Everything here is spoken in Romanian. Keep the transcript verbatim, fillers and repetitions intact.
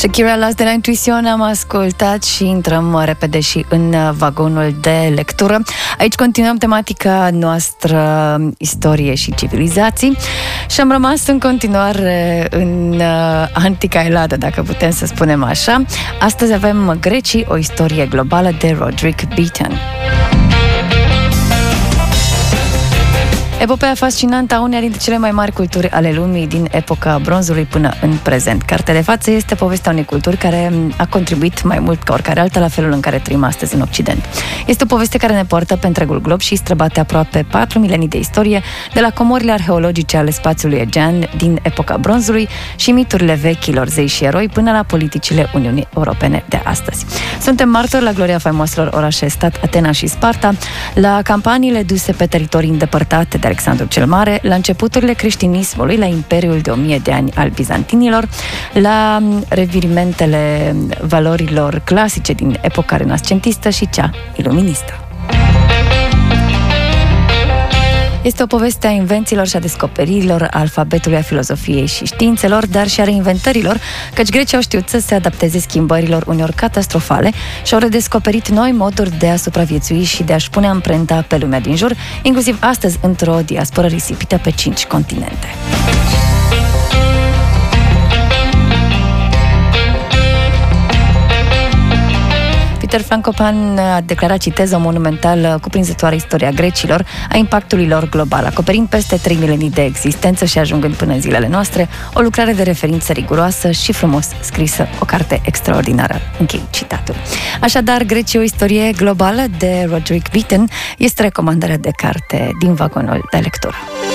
Shakira, Las de la Intuición am ascultat și intrăm repede și în vagonul de lectură. Aici continuăm tematica noastră, istorie și civilizații, și am rămas în continuare în antica Eladă, dacă putem să spunem așa. Astăzi avem Grecii, o istorie globală, de Roderick Beaton. Epopeea fascinantă a uneia dintre cele mai mari culturi ale lumii din epoca bronzului până în prezent. Cartea de față este povestea unei culturi care a contribuit mai mult ca oricare alta la felul în care trăim astăzi în Occident. Este o poveste care ne poartă pe întregul glob și străbate aproape patru milenii de istorie, de la comorile arheologice ale spațiului Egean din epoca bronzului și miturile vechilor zei și eroi până la politicile Uniunii Europene de astăzi. Suntem martori la gloria faimoaselor orașe stat Atena și Sparta, la campaniile duse pe teritorii îndepărtate de Alexandru cel Mare, la începuturile creștinismului, la imperiul de o mie de ani al bizantinilor, la revirimentele valorilor clasice din epoca renascentistă și cea iluministă. Este o poveste a invențiilor și a descoperirilor, a alfabetului, a filozofiei și științelor, dar și a reinventărilor, căci grecii au știut să se adapteze schimbărilor uneori catastrofale și au redescoperit noi moduri de a supraviețui și de a-și pune amprenta pe lumea din jur, inclusiv astăzi într-o diasporă risipită pe cinci continente. Peter Frankopan a declarat, citez, o monumentală, cuprinzătoare istoria grecilor, a impactului lor global, acoperind peste trei milenii de existență și ajungând până în zilele noastre, o lucrare de referință riguroasă și frumos scrisă, o carte extraordinară. Închei citatul. Așadar, Grecii, o istorie globală, de Roderick Beaton, este recomandarea de carte din vagonul de lectură.